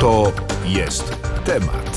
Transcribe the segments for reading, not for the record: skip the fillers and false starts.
To jest temat.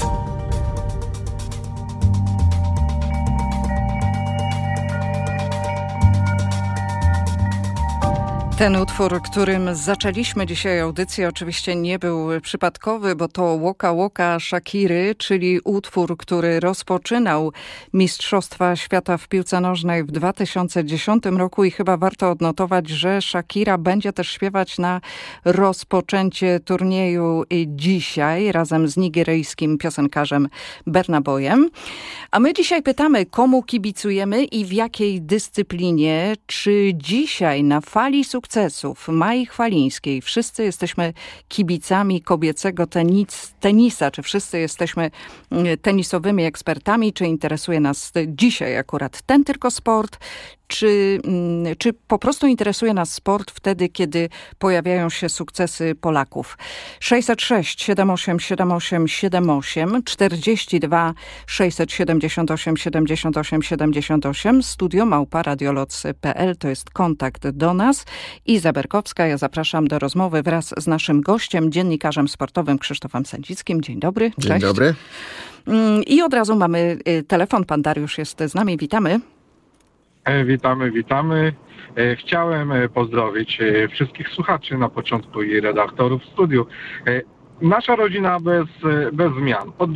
Ten utwór, którym zaczęliśmy dzisiaj audycję, oczywiście nie był przypadkowy, bo to Waka Waka Shakiry, czyli utwór, który rozpoczynał Mistrzostwa Świata w piłce nożnej w 2010 roku i chyba warto odnotować, że Shakira będzie też śpiewać na rozpoczęcie turnieju dzisiaj razem z nigeryjskim piosenkarzem Burna Boyem. A my dzisiaj pytamy, komu kibicujemy i w jakiej dyscyplinie, czy dzisiaj na fali sukcesów Mai Chwalińskiej wszyscy jesteśmy kibicami kobiecego tenisa, czy wszyscy jesteśmy tenisowymi ekspertami, czy interesuje nas dzisiaj akurat ten tylko sport, czy po prostu interesuje nas sport wtedy, kiedy pojawiają się sukcesy Polaków. 606 78 78 78 42 678 78 78 studio@radioloc.pl to jest kontakt do nas. Iza Berkowska, ja zapraszam do rozmowy wraz z naszym gościem, dziennikarzem sportowym Krzysztofem Sędzickim. Dzień dobry. Cześć. Dzień dobry. I od razu mamy telefon. Pan Dariusz jest z nami. Witamy. Witamy. Chciałem pozdrowić wszystkich słuchaczy na początku i redaktorów w studiu. Nasza rodzina bez zmian. Od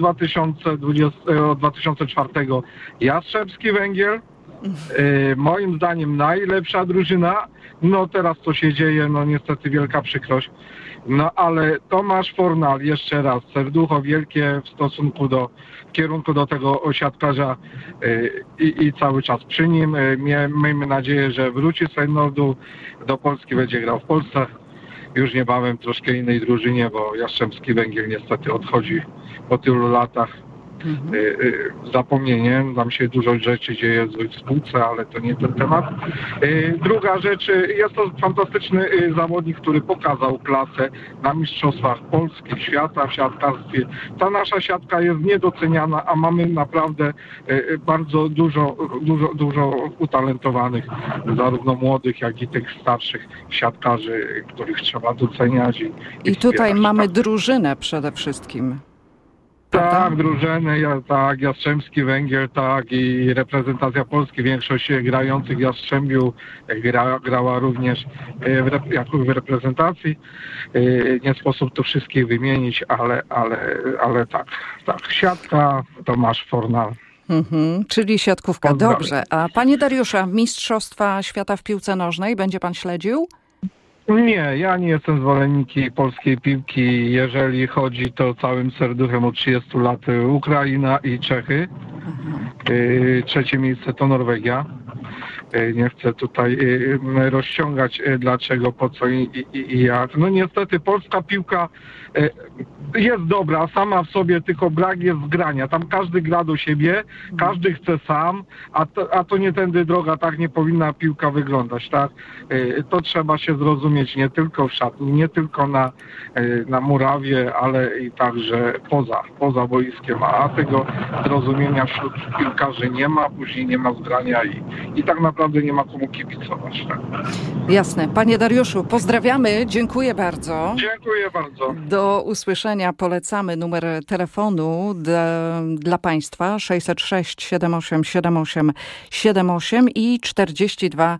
2004 Jastrzębski Węgiel. Moim zdaniem najlepsza drużyna. No teraz co się dzieje, no niestety wielka przykrość. No ale Tomasz Fornal, jeszcze raz, serducho wielkie w kierunku do tego siatkarza i cały czas przy nim. Miejmy nadzieję, że wróci z Feyenoordu do Polski, będzie grał w Polsce. Już niebawem troszkę innej drużynie, bo Jastrzębski Węgiel niestety odchodzi po tylu latach. Zapomnieniem, tam się dużo rzeczy dzieje w spółce, ale to nie ten temat. Druga rzecz, jest to fantastyczny zawodnik, który pokazał klasę na mistrzostwach Polski, świata w siatkarstwie. Ta nasza siatka jest niedoceniana, a mamy naprawdę bardzo dużo utalentowanych, zarówno młodych, jak i tych starszych siatkarzy, których trzeba doceniać. I tutaj mamy drużynę przede wszystkim. Tak, drużyny, tak, Jastrzębski Węgiel, tak, i reprezentacja Polski, większość grających w Jastrzębiu grała również w reprezentacji. Nie sposób tu wszystkich wymienić, ale tak, siatka, Tomasz Fornal. Czyli siatkówka, dobrze. A panie Dariusza, Mistrzostwa Świata w piłce nożnej będzie pan śledził? Nie, ja nie jestem zwolennikiem polskiej piłki. Jeżeli chodzi, to całym serduchem od 30 lat Ukraina i Czechy. Trzecie miejsce to Norwegia. Nie chcę tutaj rozciągać dlaczego, po co i jak. No niestety polska piłka jest dobra sama w sobie, tylko brak jest grania. Tam każdy gra do siebie, każdy chce sam, a to nie tędy droga, tak nie powinna piłka wyglądać, tak? To trzeba się zrozumieć nie tylko w szatni, nie tylko na murawie, ale i także poza boiskiem, a tego zrozumienia wśród piłkarzy nie ma, później nie ma zgrania i tak naprawdę nie ma komu kibicować. Tak? Jasne. Panie Dariuszu, pozdrawiamy, dziękuję bardzo. Dziękuję bardzo. Do usłyszenia. Polecamy numer telefonu dla Państwa 606 78 78 78 i 42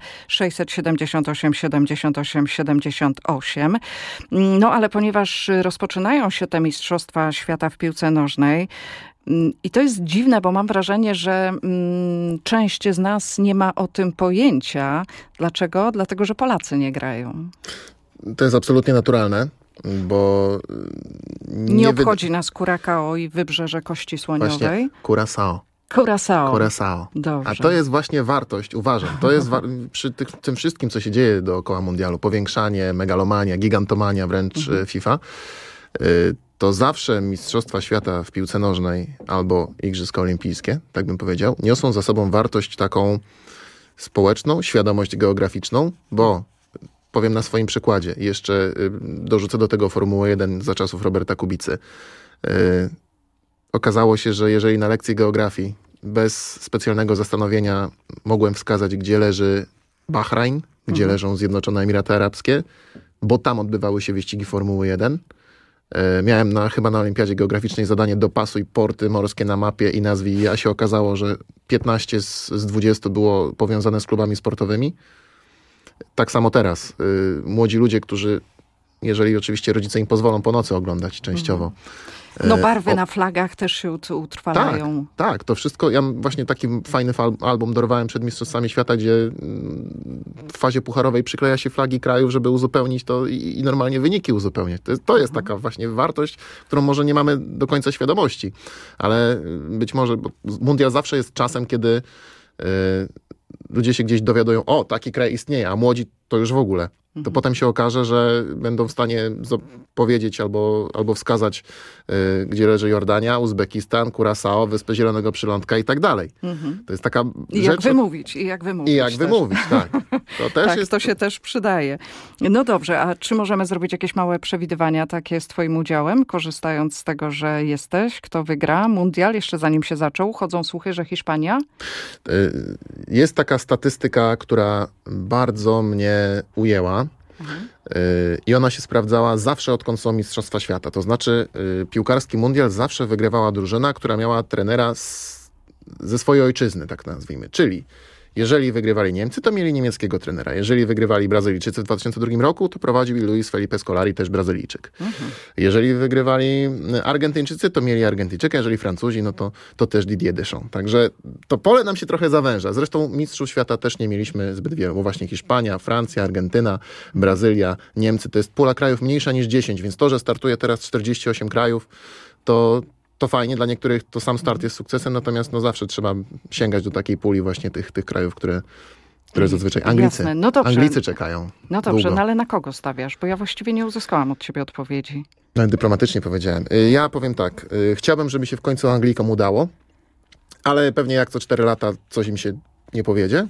678 78 78. No ale ponieważ rozpoczynają się te Mistrzostwa Świata w piłce nożnej, i to jest dziwne, bo mam wrażenie, że część z nas nie ma o tym pojęcia. Dlaczego? Dlatego, że Polacy nie grają. To jest absolutnie naturalne, bo nie obchodzi nas Curaçao i Wybrzeże Kości Słoniowej. Właśnie, Curaçao. Dobrze. A to jest właśnie wartość, uważam. To jest przy tym wszystkim, co się dzieje dookoła mundialu, powiększanie, megalomania, gigantomania wręcz FIFA, to zawsze Mistrzostwa Świata w piłce nożnej albo Igrzyska Olimpijskie, tak bym powiedział, niosą za sobą wartość taką społeczną, świadomość geograficzną, bo powiem na swoim przykładzie. Jeszcze dorzucę do tego Formułę 1 za czasów Roberta Kubicy. Okazało się, że jeżeli na lekcji geografii bez specjalnego zastanowienia mogłem wskazać, gdzie leży Bahrajn, gdzie leżą Zjednoczone Emiraty Arabskie, bo tam odbywały się wyścigi Formuły 1, Miałem chyba na Olimpiadzie Geograficznej zadanie dopasuj porty morskie na mapie i nazwij je, a się okazało, że 15 z 20 było powiązane z klubami sportowymi. Tak samo teraz. Młodzi ludzie, którzy, jeżeli oczywiście rodzice im pozwolą po nocy oglądać częściowo. No barwy na flagach też się utrwalają. Tak, to wszystko. Ja właśnie taki fajny album dorwałem przed Mistrzostwami Świata, gdzie w fazie pucharowej przykleja się flagi krajów, żeby uzupełnić to i normalnie wyniki uzupełniać. To jest taka właśnie wartość, którą może nie mamy do końca świadomości, ale być może, bo mundial zawsze jest czasem, kiedy ludzie się gdzieś dowiadują, o, taki kraj istnieje, a młodzi to już w ogóle. To potem się okaże, że będą w stanie powiedzieć albo wskazać, gdzie leży Jordania, Uzbekistan, Curaçao, Wyspy Zielonego Przylądka i tak dalej. To jest taka I rzecz... Jak wymówić, I jak wymówić, tak. To też tak, jest... to się też przydaje. No dobrze, a czy możemy zrobić jakieś małe przewidywania takie z twoim udziałem, korzystając z tego, że jesteś? Kto wygra mundial? Jeszcze zanim się zaczął, chodzą słuchy, że Hiszpania? Jest taka statystyka, która bardzo mnie ujęła. I ona się sprawdzała zawsze, odkąd są Mistrzostwa Świata. To znaczy piłkarski mundial zawsze wygrywała drużyna, która miała trenera ze swojej ojczyzny, tak nazwijmy. Czyli jeżeli wygrywali Niemcy, to mieli niemieckiego trenera. Jeżeli wygrywali Brazylijczycy w 2002 roku, to prowadził Luis Felipe Scolari, też Brazylijczyk. Jeżeli wygrywali Argentyńczycy, to mieli Argentyńczyka. Jeżeli Francuzi, no to też Didier Deschamps. Także to pole nam się trochę zawęża. Zresztą mistrzów świata też nie mieliśmy zbyt wielu, bo właśnie Hiszpania, Francja, Argentyna, Brazylia, Niemcy, to jest pula krajów mniejsza niż 10, więc to, że startuje teraz 48 krajów, to fajnie, dla niektórych to sam start jest sukcesem, natomiast zawsze trzeba sięgać do takiej puli właśnie tych krajów, które zazwyczaj Anglicy czekają. No dobrze, długo. ale na kogo stawiasz? Bo ja właściwie nie uzyskałam od ciebie odpowiedzi. Dyplomatycznie powiedziałem. Ja powiem tak, chciałbym, żeby się w końcu Anglikom udało, ale pewnie jak co 4 lata coś im się nie powiedzie.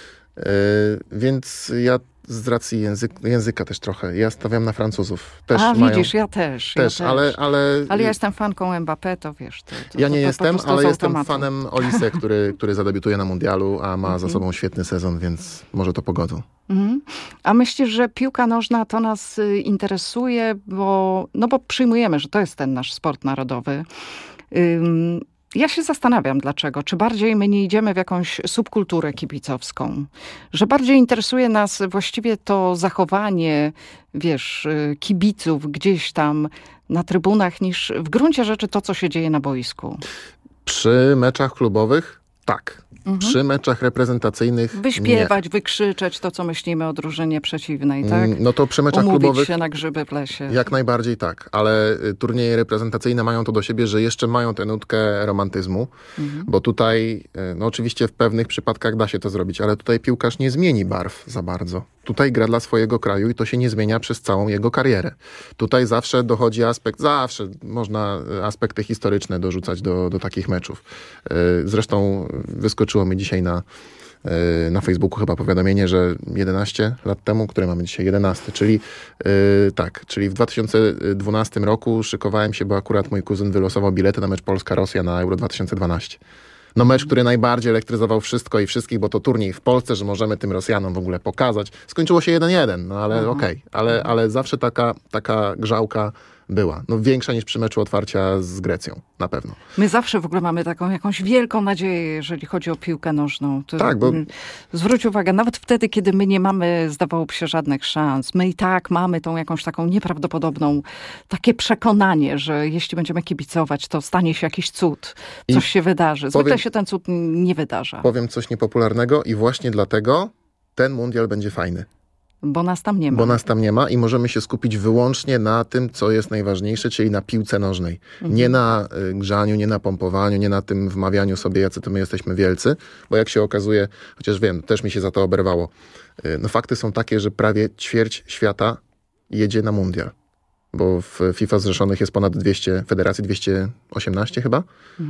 Więc ja z racji języka też trochę. Ja stawiam na Francuzów. Też widzisz, ja też. Ale ja jestem fanką Mbappé, to wiesz. Ja nie jestem, ale jestem automatu. fanem Olise, który zadebiutuje na mundialu, a ma za sobą świetny sezon, więc może to pogodzą. A myślisz, że piłka nożna to nas interesuje, bo przyjmujemy, że to jest ten nasz sport narodowy. Ja się zastanawiam dlaczego. Czy bardziej my nie idziemy w jakąś subkulturę kibicowską? Że bardziej interesuje nas właściwie to zachowanie, kibiców gdzieś tam na trybunach niż w gruncie rzeczy to, co się dzieje na boisku. Przy meczach klubowych tak. Przy meczach reprezentacyjnych wyśpiewać, wykrzyczeć to, co myślimy o drużynie przeciwnej, tak? No to przy meczach umówić klubowych się na grzyby w lesie. Jak najbardziej tak, ale turnieje reprezentacyjne mają to do siebie, że jeszcze mają tę nutkę romantyzmu, bo tutaj, oczywiście w pewnych przypadkach da się to zrobić, ale tutaj piłkarz nie zmieni barw za bardzo. Tutaj gra dla swojego kraju i to się nie zmienia przez całą jego karierę. Tutaj zawsze dochodzi zawsze można aspekty historyczne dorzucać do takich meczów. Zresztą wyskoczyło mi dzisiaj na Facebooku chyba powiadomienie, że 11 lat temu, które mamy dzisiaj 11, czyli w 2012 roku szykowałem się, bo akurat mój kuzyn wylosował bilety na mecz Polska-Rosja na Euro 2012. Mecz, który najbardziej elektryzował wszystko i wszystkich, bo to turniej w Polsce, że możemy tym Rosjanom w ogóle pokazać. Skończyło się 1-1, ale okej. Ale zawsze taka grzałka była. Większa niż przy meczu otwarcia z Grecją, na pewno. My zawsze w ogóle mamy taką jakąś wielką nadzieję, jeżeli chodzi o piłkę nożną. Zwróć uwagę, nawet wtedy, kiedy my nie mamy, zdawałoby się, żadnych szans, my i tak mamy tą jakąś taką nieprawdopodobną, takie przekonanie, że jeśli będziemy kibicować, to stanie się jakiś cud, coś się wydarzy. Zwykle się ten cud nie wydarza. Powiem coś niepopularnego i właśnie dlatego ten mundial będzie fajny. Bo nas tam nie ma. Bo nas tam nie ma i możemy się skupić wyłącznie na tym, co jest najważniejsze, czyli na piłce nożnej. Nie na grzaniu, nie na pompowaniu, nie na tym wmawianiu sobie, jacy to my jesteśmy wielcy, bo jak się okazuje, chociaż wiem, też mi się za to oberwało, fakty są takie, że prawie ćwierć świata jedzie na mundial. Bo w FIFA zrzeszonych jest ponad 200 federacji, 218 chyba,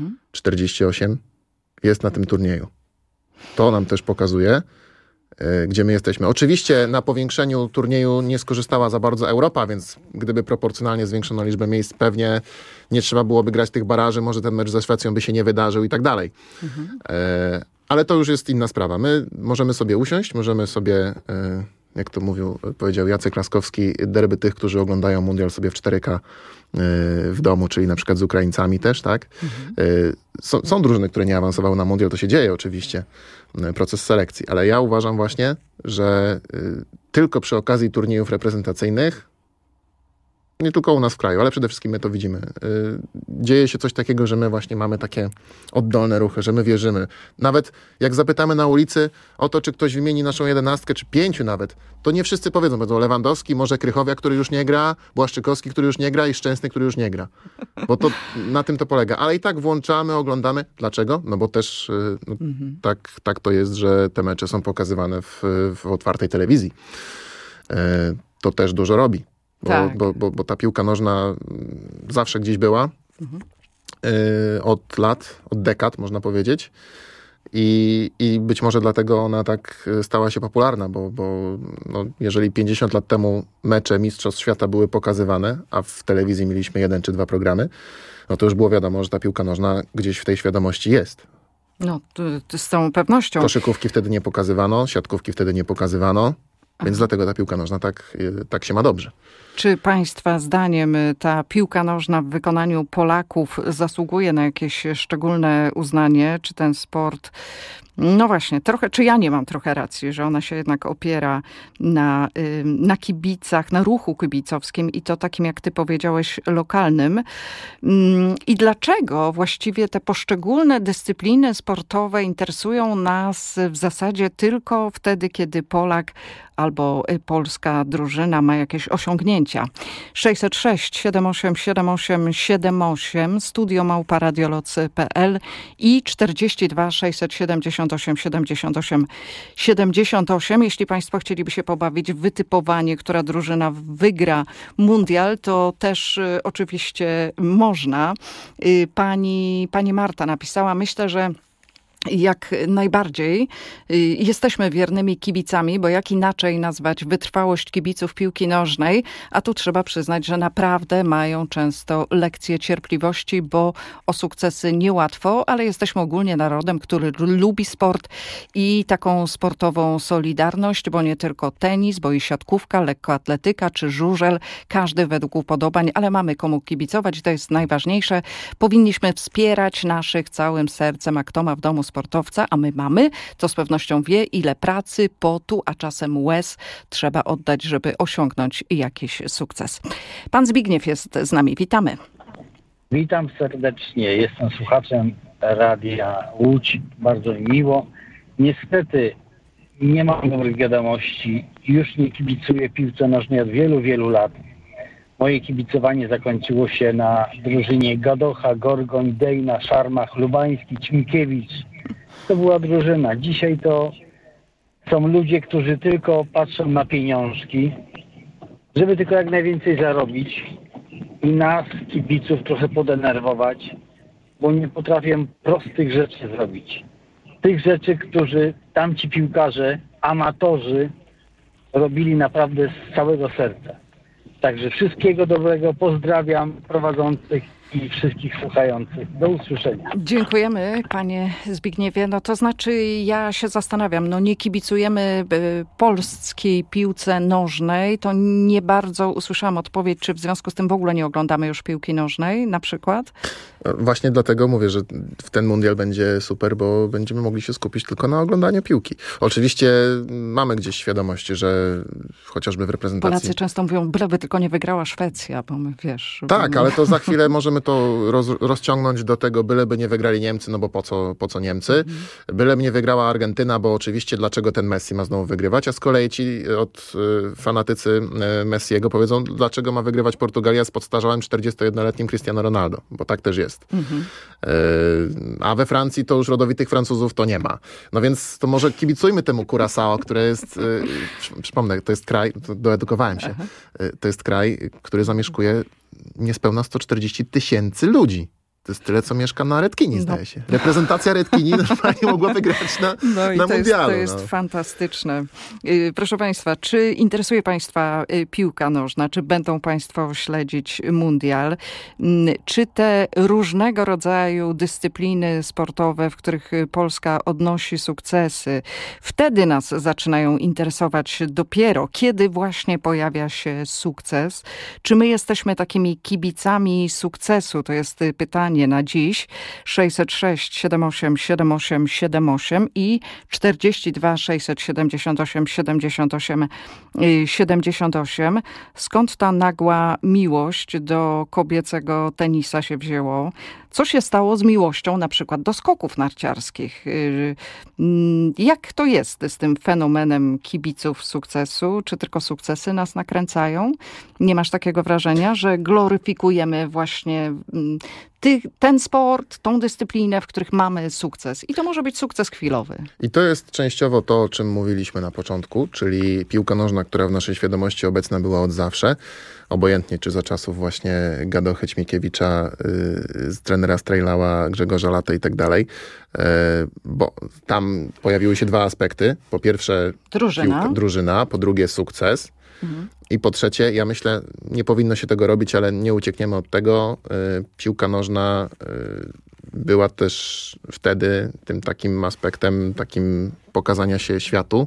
48 jest na tym turnieju. To nam też pokazuje, gdzie my jesteśmy. Oczywiście na powiększeniu turnieju nie skorzystała za bardzo Europa, więc gdyby proporcjonalnie zwiększono liczbę miejsc, pewnie nie trzeba byłoby grać tych baraży, może ten mecz ze Szwecją by się nie wydarzył i tak dalej. Ale to już jest inna sprawa. My możemy sobie usiąść, możemy sobie jak to powiedział Jacek Laskowski, derby tych, którzy oglądają mundial sobie w 4K w domu, czyli na przykład z Ukraińcami też, tak? Są drużyny, które nie awansowały na mundial, to się dzieje oczywiście, proces selekcji, ale ja uważam właśnie, że tylko przy okazji turniejów reprezentacyjnych, nie tylko u nas w kraju, ale przede wszystkim my to widzimy. Dzieje się coś takiego, że my właśnie mamy takie oddolne ruchy, że my wierzymy. Nawet jak zapytamy na ulicy o to, czy ktoś wymieni naszą 11, czy 5 nawet, to nie wszyscy powiedzą. Będą Lewandowski, może Krychowiak, który już nie gra, Błaszczykowski, który już nie gra i Szczęsny, który już nie gra. Bo to na tym to polega. Ale i tak włączamy, oglądamy. Dlaczego? No bo też tak to jest, że te mecze są pokazywane w otwartej telewizji. To też dużo robi. Bo ta piłka nożna zawsze gdzieś była. Od lat, od dekad można powiedzieć. I być może dlatego ona tak stała się popularna, bo jeżeli 50 lat temu mecze Mistrzostw Świata były pokazywane, a w telewizji mieliśmy 1 czy 2 programy, no to już było wiadomo, że ta piłka nożna gdzieś w tej świadomości jest. No, to z całą pewnością. Koszykówki wtedy nie pokazywano, siatkówki wtedy nie pokazywano. Więc dlatego ta piłka nożna tak się ma dobrze. Czy państwa zdaniem ta piłka nożna w wykonaniu Polaków zasługuje na jakieś szczególne uznanie? Czy ten sport, no właśnie, czy ja nie mam trochę racji, że ona się jednak opiera na kibicach, na ruchu kibicowskim i to takim, jak ty powiedziałeś, lokalnym. I dlaczego właściwie te poszczególne dyscypliny sportowe interesują nas w zasadzie tylko wtedy, kiedy Polak albo polska drużyna ma jakieś osiągnięcia? 606 78 78 78 studio@radiolocy.pl i 42 678 78 78. Jeśli państwo chcieliby się pobawić w wytypowanie, która drużyna wygra mundial, to też oczywiście można. Pani Marta napisała, myślę, że jak najbardziej jesteśmy wiernymi kibicami, bo jak inaczej nazwać wytrwałość kibiców piłki nożnej, a tu trzeba przyznać, że naprawdę mają często lekcje cierpliwości, bo o sukcesy niełatwo, ale jesteśmy ogólnie narodem, który lubi sport i taką sportową solidarność, bo nie tylko tenis, bo i siatkówka, lekkoatletyka czy żużel, każdy według upodobań, ale mamy komu kibicować i to jest najważniejsze. Powinniśmy wspierać naszych całym sercem, a kto ma w domu sportowca, a my mamy, to z pewnością wie, ile pracy, potu, a czasem łez trzeba oddać, żeby osiągnąć jakiś sukces. Pan Zbigniew jest z nami. Witamy. Witam serdecznie. Jestem słuchaczem Radia Łódź. Bardzo mi miło. Niestety nie mam dobrych wiadomości. Już nie kibicuję piłce nożnej od wielu, wielu lat. Moje kibicowanie zakończyło się na drużynie Gadocha, Gorgoń, Dejna, Szarmach, Lubański, Ćmikiewicz. To była drużyna. Dzisiaj to są ludzie, którzy tylko patrzą na pieniążki, żeby tylko jak najwięcej zarobić i nas, kibiców, trochę podenerwować, bo nie potrafię prostych rzeczy zrobić. Tych rzeczy, którzy tamci piłkarze, amatorzy robili naprawdę z całego serca. Także wszystkiego dobrego, pozdrawiam prowadzących i wszystkich słuchających. Do usłyszenia. Dziękujemy, panie Zbigniewie. No to znaczy, ja się zastanawiam, nie kibicujemy polskiej piłce nożnej, to nie bardzo usłyszałam odpowiedź, czy w związku z tym w ogóle nie oglądamy już piłki nożnej na przykład? Właśnie dlatego mówię, że w ten mundial będzie super, bo będziemy mogli się skupić tylko na oglądaniu piłki. Oczywiście mamy gdzieś świadomość, że chociażby w reprezentacji... Polacy często mówią, byleby tylko nie wygrała Szwecja, bo my wiesz... Tak, ale to za chwilę możemy to rozciągnąć do tego, byleby nie wygrali Niemcy, no bo po co Niemcy? Byleby nie wygrała Argentyna, bo oczywiście dlaczego ten Messi ma znowu wygrywać, a z kolei ci fanatycy Messiego powiedzą, dlaczego ma wygrywać Portugalia z podstarzałym 41-letnim Cristiano Ronaldo, bo tak też jest. A we Francji to już rodowitych Francuzów to nie ma. No więc to może kibicujmy temu Curaçao, które jest, przypomnę, to jest kraj, doedukowałem się, to jest kraj, który zamieszkuje niespełna 140 000 ludzi. To jest tyle, co mieszka na Redkini, zdaje się. Reprezentacja Redkini normalnie mogła wygrać na mundialu. To jest fantastyczne. Proszę Państwa, czy interesuje Państwa piłka nożna? Czy będą Państwo śledzić mundial? Czy te różnego rodzaju dyscypliny sportowe, w których Polska odnosi sukcesy, wtedy nas zaczynają interesować dopiero, kiedy właśnie pojawia się sukces? Czy my jesteśmy takimi kibicami sukcesu? To jest pytanie na dziś. 606 78 78 78 i 42 678 78 78. Skąd ta nagła miłość do kobiecego tenisa się wzięło? Co się stało z miłością na przykład do skoków narciarskich? Jak to jest z tym fenomenem kibiców sukcesu? Czy tylko sukcesy nas nakręcają? Nie masz takiego wrażenia, że gloryfikujemy właśnie ten sport, tą dyscyplinę, w których mamy sukces. I to może być sukces chwilowy. I to jest częściowo to, o czym mówiliśmy na początku, czyli piłka nożna, która w naszej świadomości obecna była od zawsze. Obojętnie, czy za czasów właśnie Gadochy, Ćmikiewicza, trenera Strejlała, Grzegorza Laty i tak dalej. Bo tam pojawiły się dwa aspekty. Po pierwsze drużyna, po drugie sukces. I po trzecie, ja myślę, nie powinno się tego robić, ale nie uciekniemy od tego. Piłka nożna była też wtedy tym takim aspektem, takim pokazania się światu.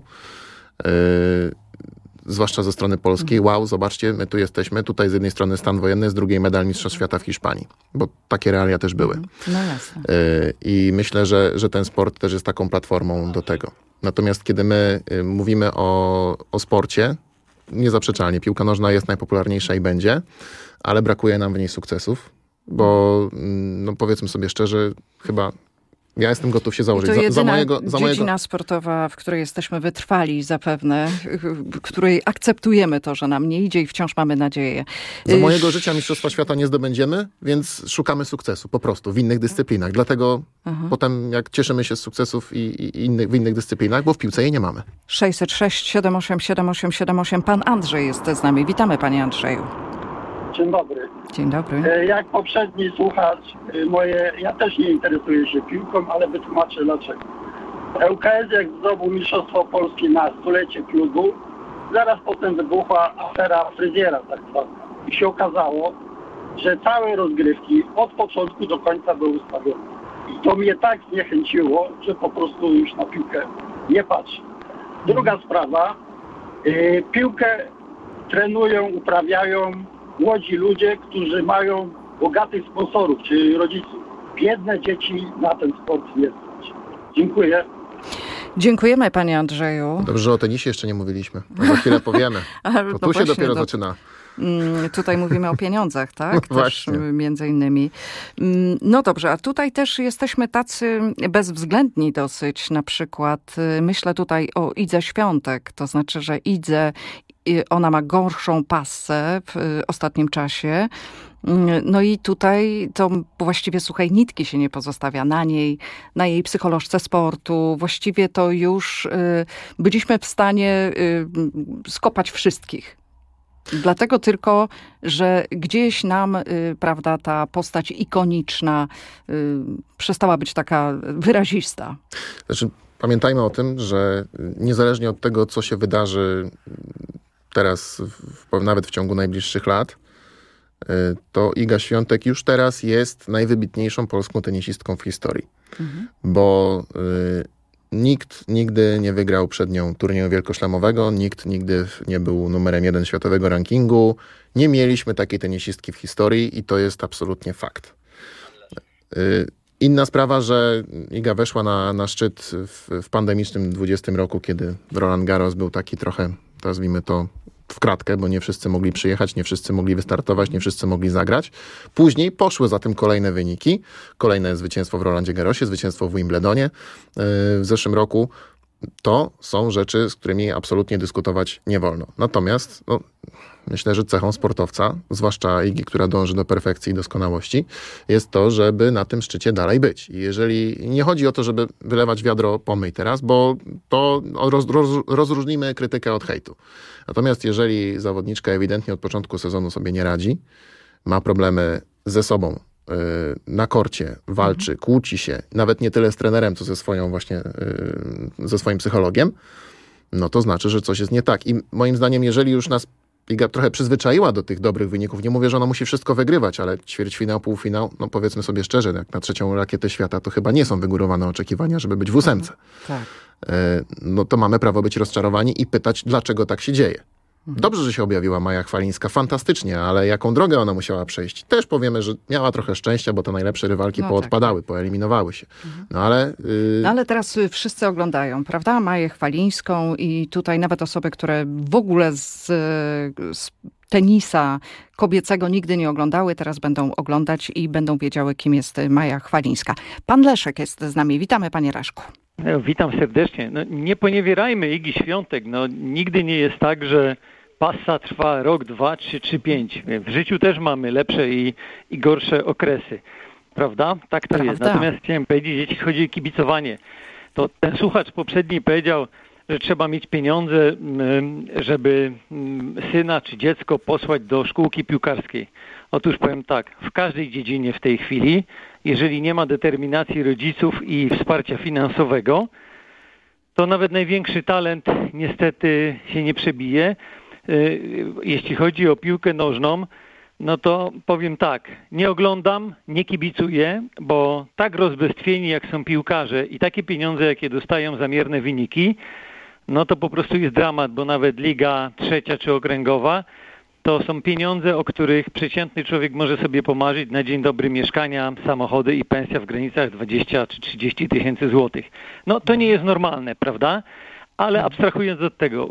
Zwłaszcza ze strony polskiej. Wow, zobaczcie, my tu jesteśmy. Tutaj z jednej strony stan wojenny, z drugiej medal Mistrzostw Świata w Hiszpanii. Bo takie realia też były. No jasne. I myślę, że ten sport też jest taką platformą do tego. Natomiast kiedy my mówimy o sporcie, niezaprzeczalnie piłka nożna jest najpopularniejsza i będzie, ale brakuje nam w niej sukcesów, bo no powiedzmy sobie szczerze, chyba ja jestem gotów się założyć. I to jedyna dziedzina sportowa, w której jesteśmy wytrwali zapewne, w której akceptujemy to, że nam nie idzie i wciąż mamy nadzieję. Za mojego życia Mistrzostwa Świata nie zdobędziemy, więc szukamy sukcesu po prostu w innych dyscyplinach. Dlatego potem jak cieszymy się z sukcesów w innych dyscyplinach, bo w piłce jej nie mamy. 606 78 78 78. Pan Andrzej jest z nami. Witamy, panie Andrzeju. Dzień dobry. Dzień dobry. Jak poprzedni słuchacz, ja też nie interesuję się piłką, ale wytłumaczę dlaczego. ŁKS jak zdobył Mistrzostwo Polski na stulecie klubu, zaraz potem wybuchła afera fryzjera tak zwana. I się okazało, że całe rozgrywki od początku do końca były ustawione. I to mnie tak zniechęciło, że po prostu już na piłkę nie patrzę. Druga sprawa, piłkę trenują, uprawiają młodzi ludzie, którzy mają bogatych sponsorów, czy rodziców. Biedne dzieci na ten sport nie stać. Dziękuję. Dziękujemy, panie Andrzeju. Dobrze, że o tenisie jeszcze nie mówiliśmy. Za chwilę powiemy. To tu się dopiero zaczyna. Tutaj mówimy o pieniądzach, tak? Też Właśnie. między innymi. No dobrze, a tutaj też jesteśmy tacy bezwzględni dosyć. Na przykład myślę tutaj o Idze Świątek. To znaczy, że ona ma gorszą passę w ostatnim czasie. No i tutaj to właściwie suchej nitki się nie pozostawia na niej, na jej psycholożce sportu. Właściwie to już byliśmy w stanie skopać wszystkich. Dlatego tylko, że gdzieś nam, prawda, ta postać ikoniczna przestała być taka wyrazista. Znaczy, pamiętajmy o tym, że niezależnie od tego, co się wydarzy teraz, nawet w ciągu najbliższych lat, to Iga Świątek już teraz jest najwybitniejszą polską tenisistką w historii. Bo nikt nigdy nie wygrał przed nią turnieju wielkoszlemowego, nikt nigdy nie był numerem 1 światowego rankingu. Nie mieliśmy takiej tenisistki w historii i to jest absolutnie fakt. Inna sprawa, że Iga weszła na szczyt w pandemicznym 20 roku, kiedy Roland Garros był taki trochę, nazwijmy to, w kratkę, bo nie wszyscy mogli przyjechać, nie wszyscy mogli wystartować, nie wszyscy mogli zagrać. Później poszły za tym kolejne wyniki. Kolejne zwycięstwo w Rolandzie Garrosie, zwycięstwo w Wimbledonie w zeszłym roku. To są rzeczy, z którymi absolutnie dyskutować nie wolno. Natomiast myślę, że cechą sportowca, zwłaszcza Igi, która dąży do perfekcji i doskonałości, jest to, żeby na tym szczycie dalej być. I jeżeli nie chodzi o to, żeby wylewać wiadro pomyj teraz, bo to rozróżnimy krytykę od hejtu. Natomiast jeżeli zawodniczka ewidentnie od początku sezonu sobie nie radzi, ma problemy ze sobą na korcie walczy, kłóci się, nawet nie tyle z trenerem, co ze swoim psychologiem, no to znaczy, że coś jest nie tak. I moim zdaniem, jeżeli już nas liga trochę przyzwyczaiła do tych dobrych wyników, nie mówię, że ona musi wszystko wygrywać, ale ćwierćfinał, półfinał, no powiedzmy sobie szczerze, jak na 3. rakietę świata, to chyba nie są wygórowane oczekiwania, żeby być w 8. Tak. No to mamy prawo być rozczarowani i pytać, dlaczego tak się dzieje. Dobrze, że się objawiła Maja Chwalińska, fantastycznie, ale jaką drogę ona musiała przejść? Też powiemy, że miała trochę szczęścia, bo te najlepsze rywalki poodpadały, poeliminowały się. No ale teraz wszyscy oglądają, prawda? Maję Chwalińską i tutaj nawet osoby, które w ogóle z tenisa kobiecego nigdy nie oglądały, teraz będą oglądać i będą wiedziały, kim jest Maja Chwalińska. Pan Leszek jest z nami. Witamy, panie Leszku. Witam serdecznie. Nie poniewierajmy Igi Świątek. Nigdy nie jest tak, że passa trwa rok, 2, 3 czy 5. W życiu też mamy lepsze i gorsze okresy. Prawda? Tak to jest. Natomiast chciałem powiedzieć, jeśli chodzi o kibicowanie, to ten słuchacz poprzedni powiedział, że trzeba mieć pieniądze, żeby syna czy dziecko posłać do szkółki piłkarskiej. Otóż powiem tak, w każdej dziedzinie w tej chwili, jeżeli nie ma determinacji rodziców i wsparcia finansowego, to nawet największy talent niestety się nie przebije. Jeśli chodzi o piłkę nożną, no to powiem tak, nie oglądam, nie kibicuję, bo tak rozbestwieni jak są piłkarze i takie pieniądze, jakie dostają za mierne wyniki, no to po prostu jest dramat, bo nawet Liga 3 czy okręgowa to są pieniądze, o których przeciętny człowiek może sobie pomarzyć na dzień dobry: mieszkania, samochody i pensja w granicach 20 czy 30 tysięcy złotych. No to nie jest normalne, prawda? Ale abstrahując od tego,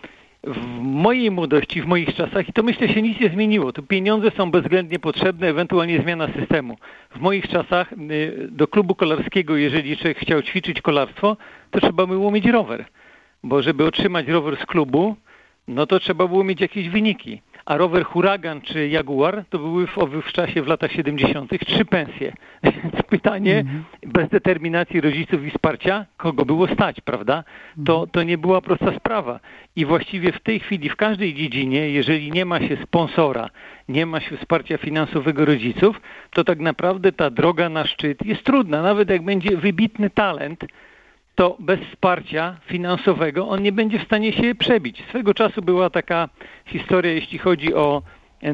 w mojej młodości, w moich czasach, i to myślę się nic nie zmieniło, to pieniądze są bezwzględnie potrzebne, ewentualnie zmiana systemu. W moich czasach do klubu kolarskiego, jeżeli człowiek chciał ćwiczyć kolarstwo, to trzeba było mieć rower. Bo żeby otrzymać rower z klubu, no to trzeba było mieć jakieś wyniki. A rower Huragan czy Jaguar to były w owym czasie, w latach 70. 3 pensje. Więc pytanie, bez determinacji rodziców i wsparcia, kogo było stać, prawda? To nie była prosta sprawa. I właściwie w tej chwili w każdej dziedzinie, jeżeli nie ma się sponsora, nie ma się wsparcia finansowego rodziców, to tak naprawdę ta droga na szczyt jest trudna. Nawet jak będzie wybitny talent, to bez wsparcia finansowego on nie będzie w stanie się przebić. Swego czasu była taka historia, jeśli chodzi o,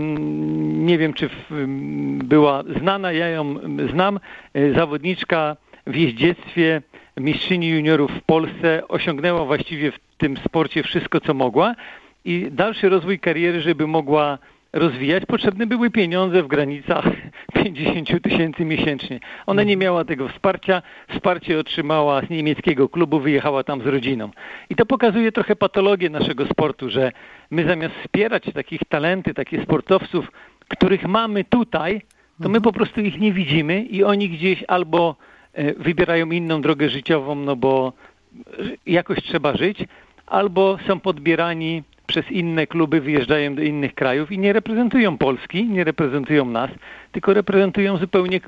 nie wiem czy była znana, ja ją znam, zawodniczka w jeździectwie, mistrzyni juniorów w Polsce, osiągnęła właściwie w tym sporcie wszystko, co mogła i dalszy rozwój kariery, żeby mogła rozwijać, potrzebne były pieniądze w granicach 50 tysięcy miesięcznie. Ona nie miała tego wsparcia, wsparcie otrzymała z niemieckiego klubu, wyjechała tam z rodziną. I to pokazuje trochę patologię naszego sportu, że my zamiast wspierać takich talenty, takich sportowców, których mamy tutaj, to my po prostu ich nie widzimy i oni gdzieś albo wybierają inną drogę życiową, no bo jakoś trzeba żyć, albo są podbierani przez inne kluby, wyjeżdżają do innych krajów i nie reprezentują Polski, nie reprezentują nas, tylko reprezentują zupełnie